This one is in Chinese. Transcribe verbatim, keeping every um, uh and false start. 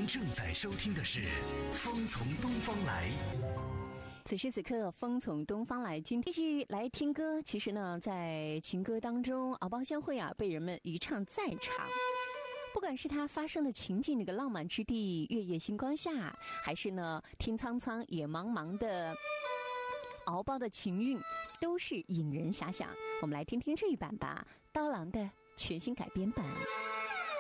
正在收听的是《风从东方来》。 此时此刻，风从东方来，今天继续来听歌。其实呢，在情歌当中，敖包相会啊，被人们一唱再唱。不管是它发生的情景，那个浪漫之地，月夜星光下，还是呢天苍苍野茫茫的敖包的情韵，都是引人遐想。我们来听听这一版吧，刀郎的全新改编版。